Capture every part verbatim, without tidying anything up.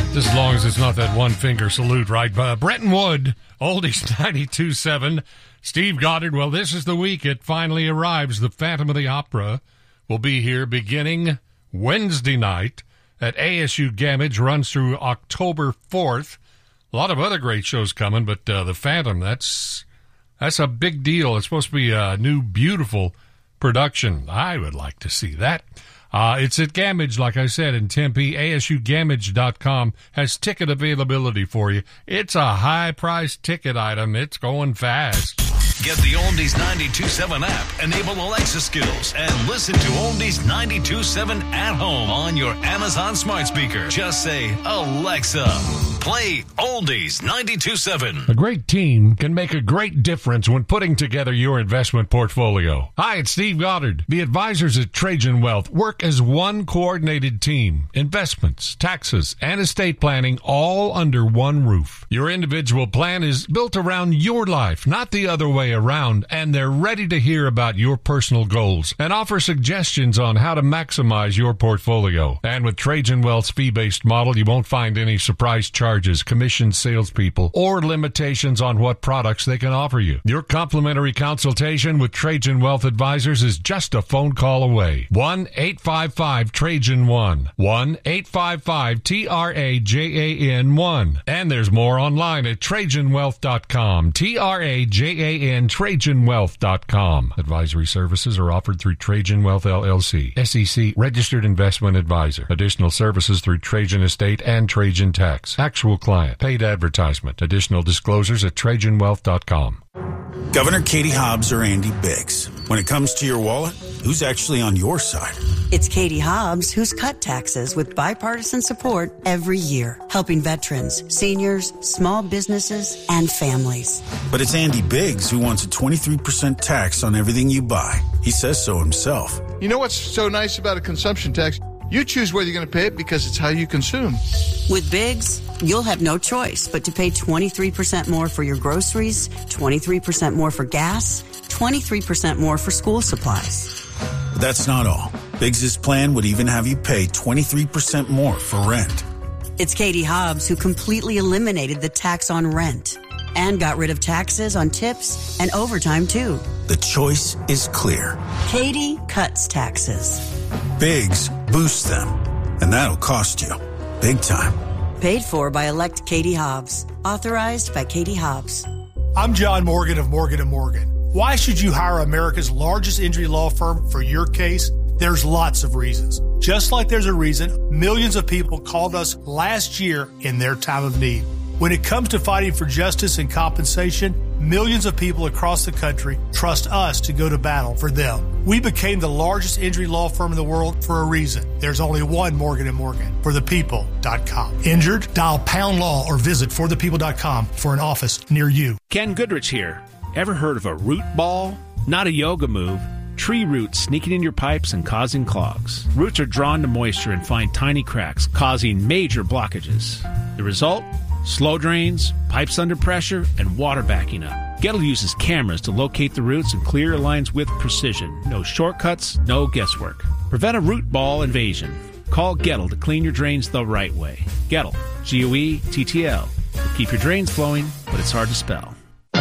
Just as long as it's not that one-finger salute, right? Uh, Brenton Wood, Oldies ninety-two seven. Steve Goddard, well, this is the week it finally arrives. The Phantom of the Opera will be here beginning Wednesday night at A S U Gamage, runs through October fourth. A lot of other great shows coming, but uh, the Phantom, that's that's a big deal. It's supposed to be a new, beautiful production. I would like to see that. Uh, it's at Gamage, like I said, in Tempe. A S U gamage dot com has ticket availability for you. It's a high-priced ticket item. It's going fast. Get the Oldies ninety-two seven app, enable Alexa skills, and listen to Oldies ninety-two seven at home on your Amazon smart speaker. Just say, Alexa, play Oldies ninety-two seven. A great team can make a great difference when putting together your investment portfolio. Hi, it's Steve Goddard. The advisors at Trajan Wealth work as one coordinated team. Investments, taxes, and estate planning all under one roof. Your individual plan is built around your life, not the other way around, and they're ready to hear about your personal goals and offer suggestions on how to maximize your portfolio. And with Trajan Wealth's fee-based model, you won't find any surprise charges, commission salespeople, or limitations on what products they can offer you. Your complimentary consultation with Trajan Wealth Advisors is just a phone call away. one eight five five Trajan one. one eight five five T R A J A N one. And there's more online at Trajan Wealth dot com. T R A J A N Trajan Wealth dot com. Advisory services are offered through Trajan Wealth L L C, S E C registered investment advisor. Additional services through Trajan Estate and Trajan Tax. Actual client. Paid advertisement. Additional disclosures at Trajan Wealth dot com. Governor Katie Hobbs or Andy Biggs. When it comes to your wallet, who's actually on your side? It's Katie Hobbs, who's cut taxes with bipartisan support every year, helping veterans, seniors, small businesses, and families. But it's Andy Biggs who wants a twenty-three percent tax on everything you buy. He says so himself. You know what's so nice about a consumption tax? You choose whether you're going to pay it because it's how you consume. With Biggs, you'll have no choice but to pay twenty-three percent more for your groceries, twenty-three percent more for gas, twenty-three percent more for school supplies. But that's not all. Biggs' plan would even have you pay twenty-three percent more for rent. It's Katie Hobbs who completely eliminated the tax on rent and got rid of taxes on tips and overtime, too. The choice is clear. Katie cuts taxes. Biggs boosts them, and that'll cost you big time. Paid for by elect Katie Hobbs. Authorized by Katie Hobbs. I'm John Morgan of Morgan and Morgan. Why should you hire America's largest injury law firm for your case? There's lots of reasons. Just like there's a reason millions of people called us last year in their time of need. When it comes to fighting for justice and compensation, millions of people across the country trust us to go to battle for them. We became the largest injury law firm in the world for a reason. There's only one Morgan and Morgan, for the people dot com. Injured? Dial pound law or visit for the people dot com for an office near you. Ken Goodrich here. Ever heard of a root ball? Not a yoga move. Tree roots sneaking in your pipes and causing clogs. Roots are drawn to moisture and find tiny cracks, causing major blockages. The result? Slow drains, pipes under pressure, and water backing up. Gettle uses cameras to locate the roots and clear lines with precision. No shortcuts, no guesswork. Prevent a root ball invasion. Call Gettle to clean your drains the right way. Gettle, G O E T T L. Will keep your drains flowing, but it's hard to spell.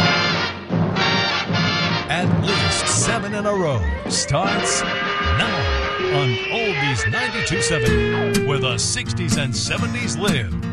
At least seven in a row starts now on Oldies ninety-two seven, where the sixties and seventies live.